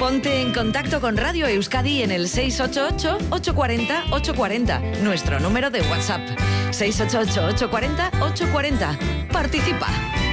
Ponte en contacto con Radio Euskadi en el 688-840-840, nuestro número de WhatsApp. 688-840-840. Participa.